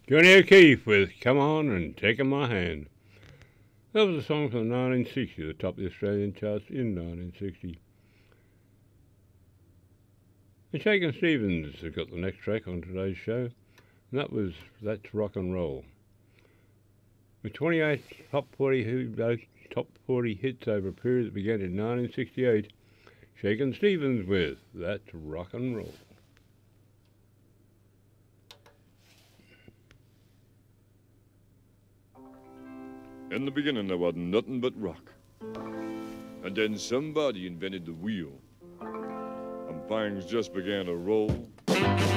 Johnny O'Keefe with Come On and Taking My Hand. That was a song from 1960, the top of the Australian charts in 1960. And Shakin' Stevens have got the next track on today's show, and That's Rock and Roll. With 28 top 40 hits over a period that began in 1968, Shakin' Stevens with That's Rock and Roll. In the beginning, there was nothing but rock. And then somebody invented the wheel. And things just began to roll.